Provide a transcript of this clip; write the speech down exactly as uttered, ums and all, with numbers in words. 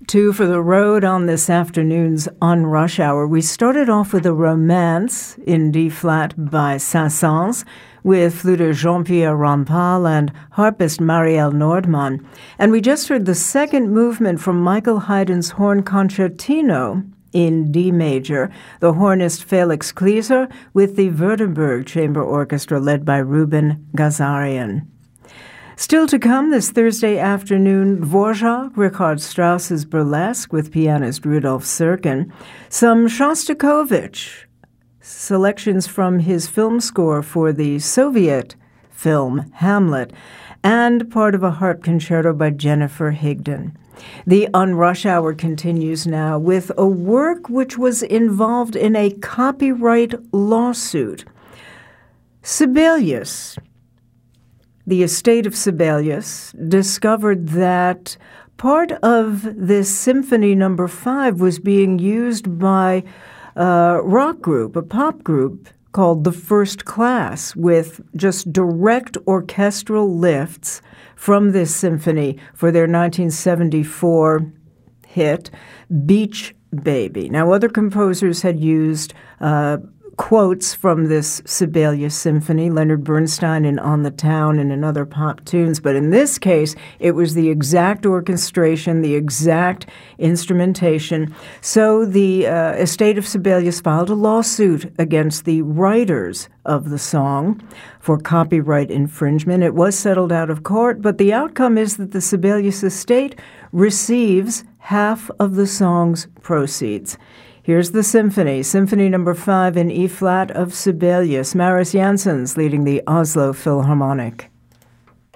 Two for the road on this afternoon's On Rush Hour. We started off with a romance in D-flat by Saint-Saëns with fluter Jean-Pierre Rampal and harpist Marielle Nordmann. And we just heard the second movement from Michael Haydn's Horn Concertino in D major, the hornist Felix Klieser with the Württemberg Chamber Orchestra led by Ruben Gazarian. Still to come this Thursday afternoon, Dvorak, Richard Strauss's Burlesque with pianist Rudolf Serkin, some Shostakovich, selections from his film score for the Soviet film Hamlet, and part of a harp concerto by Jennifer Higdon. The On Rush Hour continues now with a work which was involved in a copyright lawsuit. Sibelius. The estate of Sibelius discovered that part of this Symphony Number Five was being used by a rock group, a pop group called The First Class, with just direct orchestral lifts from this symphony for their nineteen seventy-four hit, Beach Baby. Now, other composers had used uh, quotes from this Sibelius symphony, Leonard Bernstein in On the Town and in other pop tunes, but in this case, it was the exact orchestration, the exact instrumentation. So the uh, estate of Sibelius filed a lawsuit against the writers of the song for copyright infringement. It was settled out of court, but the outcome is that the Sibelius estate receives half of the song's proceeds. Here's the symphony, Symphony Number Five in E-flat of Sibelius. Maris Janssens leading the Oslo Philharmonic.